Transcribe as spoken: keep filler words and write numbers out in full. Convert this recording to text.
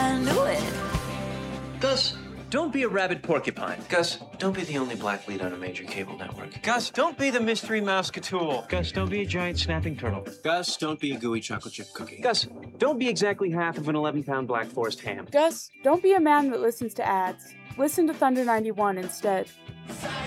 I knew it. Gus, don't be a rabid porcupine. Gus, don't be the only black lead on a major cable network. Gus, don't be the mystery mouse Cthulhu. Gus, don't be a giant snapping turtle. Gus, don't be a gooey chocolate chip cookie. Gus, don't be exactly half of an eleven-pound Black Forest ham. Gus, don't be a man that listens to ads. Listen to Thunder ninety-one instead.